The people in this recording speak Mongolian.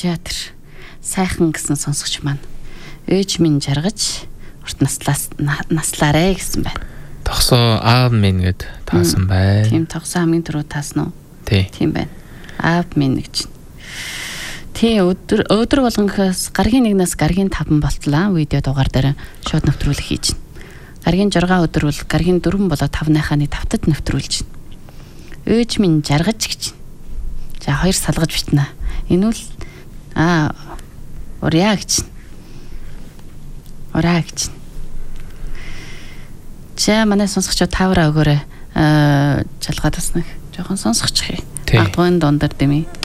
театр сайхан гэсэн сонсогч маань ээж минь жаргаж урт наслаарэ гэсэн байна. Тогсоо аав минь гэд таасан байна. Тийм тогсоо хамгийн түрүү таасан уу? Тийм байна. Аав минь гэж. Тий өдөр болгонхоос гаргийн 1-аас гаргийн 5 болтлаа видео дугаар дээр шууд нэвтрүүлэг хийж байна. Гаргийн 6 өдөр бол гаргийн 4 болоо 5-ныхаа 5-тад нэвтрүүлж байна. Ээж минь жаргаж гэж. За 2 салгаж битнэ. Энэ үл урья гэж. Ураа гэж. За манай сонсогчдод тавраа өгөөрэй. Жалгаад таснах. Жохон сонсогч хий. Агтгын дундэр дэмий.